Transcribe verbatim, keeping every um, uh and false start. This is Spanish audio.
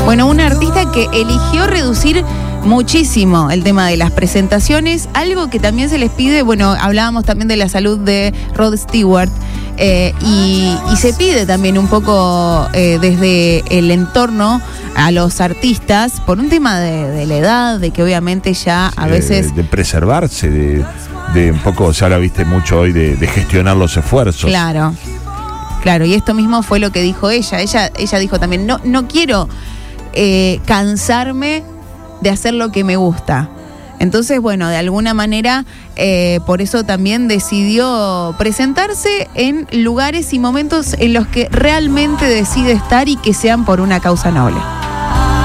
Bueno, una artista que eligió reducir muchísimo el tema de las presentaciones, algo que también se les pide. Bueno, hablábamos también de la salud de Rod Stewart, eh, y, y se pide también un poco eh, desde el entorno a los artistas por un tema de, de la edad, de que obviamente ya a Sí, veces... De, de preservarse, de, de un poco, se habla, viste, mucho hoy de, de gestionar los esfuerzos. Claro, claro, y esto mismo fue lo que dijo ella. Ella, ella dijo también, no, no quiero eh, cansarme de hacer lo que me gusta. Entonces, bueno, de alguna manera, eh, por eso también decidió presentarse en lugares y momentos en los que realmente decide estar y que sean por una causa noble.